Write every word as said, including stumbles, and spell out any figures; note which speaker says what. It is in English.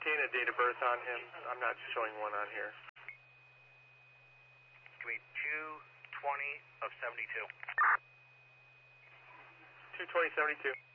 Speaker 1: obtain a date of birth on him? I'm not showing one on here.
Speaker 2: Give me two twenty of seventy-two.
Speaker 1: two twenty seventy-two.